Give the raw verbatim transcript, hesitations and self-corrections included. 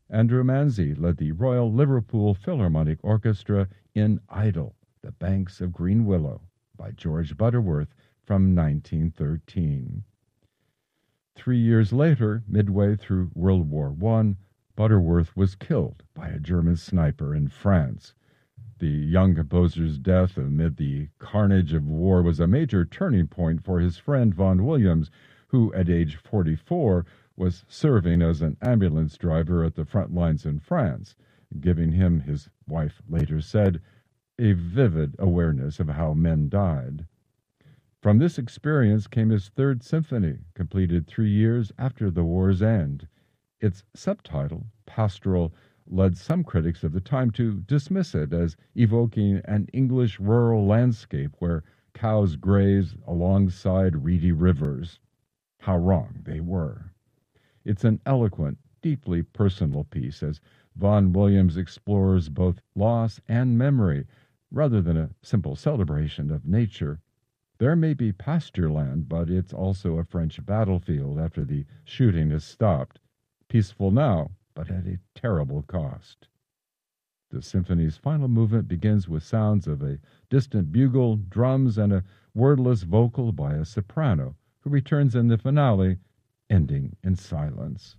Andrew Manzi led the Royal Liverpool Philharmonic Orchestra in Idle, The Banks of Green Willow by George Butterworth from nineteen thirteen. Three years later, midway through World War One, Butterworth was killed by a German sniper in France. The young composer's death amid the carnage of war was a major turning point for his friend Vaughan Williams, who at age forty-four was serving as an ambulance driver at the front lines in France, giving him, his wife later said, a vivid awareness of how men died. From this experience came his Third Symphony, completed three years after the war's end. Its subtitle, Pastoral, led some critics of the time to dismiss it as evoking an English rural landscape where cows graze alongside reedy rivers. How wrong they were. It's an eloquent, deeply personal piece as Vaughan Williams explores both loss and memory, rather than a simple celebration of nature. There may be pasture land, but it's also a French battlefield after the shooting has stopped. Peaceful now, but at a terrible cost. The symphony's final movement begins with sounds of a distant bugle, drums, and a wordless vocal by a soprano, who returns in the finale, ending in silence.